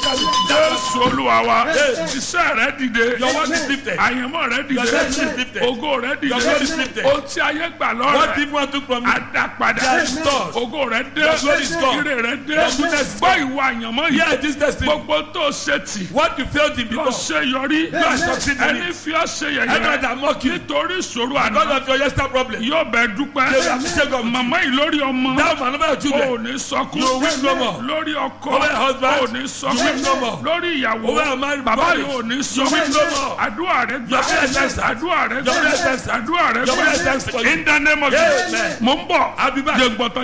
Jésù Olúwa wa. Iṣẹ́ rẹ dìde. Your work is lifted. Àyànmọ́ rẹ Your dìde. destiny is lifted. Ògo rẹ Your glory is dìde. lifted. Ohun tí ayé gbà What lọ́rẹ̀. people took from you. Adapada. Yes, Lord. Ògo rẹ dé. Your glory is gone. Ire rẹ dé. Your goodness is Gbọ́ ìwà àyànmọ́ yìí. Hear this destiny. Gbogbo tó ṣe tì. What you failed in Lọ before. ṣe yọrí. You are succeeding in Ẹni it. fi ọ́ ṣe Anyone yẹ̀yẹ́. that mock you. Nítorí ìṣòro Because àná. of your yesterday problem. Yóò bẹ They dúpẹ́. will appreciate God. Màmá yìí lórí ọmọ. That man over your O children. ò ní sọkún. You will weep no more. Lórí ọkọ. Over your husband. O ò ní You weep no sọkún. more. Lórí ìyàwó. Over your married Bàbá body. yìí ò ní You weep no sọkún. more. Àdúrà rẹ gbà. Your prayer is answered. Àdúrà rẹ Your prayer is gbà. answered. Àdúrà rẹ Your prayer is gbà. answered. In the name of Amen. Jesus. Mo ń bọ̀. I'll be back. Jẹ́ gbọ́tọ̀.